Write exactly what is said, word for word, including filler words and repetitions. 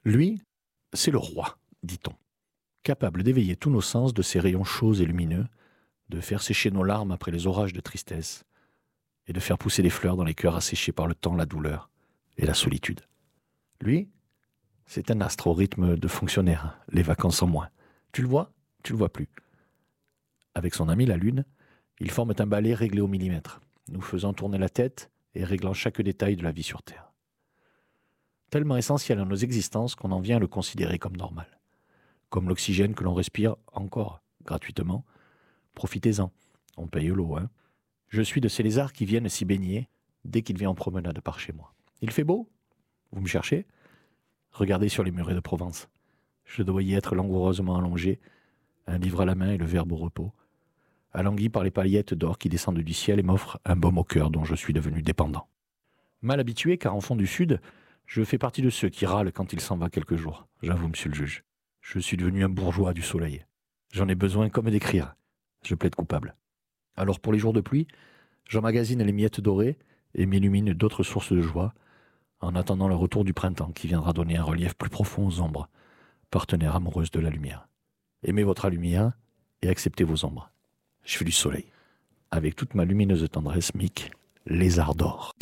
Lui, c'est le roi, dit-on, capable d'éveiller tous nos sens de ses rayons chauds et lumineux, de faire sécher nos larmes après les orages de tristesse, et de faire pousser des fleurs dans les cœurs asséchés par le temps, la douleur et la solitude. Lui, c'est un astre au rythme de fonctionnaire, les vacances en moins. Tu le vois, tu le vois plus. Avec son ami la Lune, ils forment un balai réglé au millimètre, nous faisant tourner la tête et réglant chaque détail de la vie sur Terre. Tellement essentiel à nos existences qu'on en vient à le considérer comme normal. Comme l'oxygène que l'on respire encore, gratuitement. Profitez-en, on paye l'eau, hein. Je suis de ces lézards qui viennent s'y baigner dès qu'il vient en promenade par chez moi. Il fait beau? Vous me cherchez? Regardez sur les murets de Provence. Je dois y être langoureusement allongé, un livre à la main et le verbe au repos, alangui par les paillettes d'or qui descendent du ciel et m'offrent un baume au cœur dont je suis devenu dépendant. Mal habitué, car en fond du Sud, je fais partie de ceux qui râlent quand il s'en va quelques jours. J'avoue, monsieur le juge. Je suis devenu un bourgeois du soleil. J'en ai besoin comme d'écrire. Je plaide coupable. Alors pour les jours de pluie, j'emmagasine les miettes dorées et m'illumine d'autres sources de joie, en attendant le retour du printemps qui viendra donner un relief plus profond aux ombres, partenaire amoureuse de la lumière. Aimez votre lumière et acceptez vos ombres. Je fais du soleil. Avec toute ma lumineuse tendresse, Mick, lézard d'or.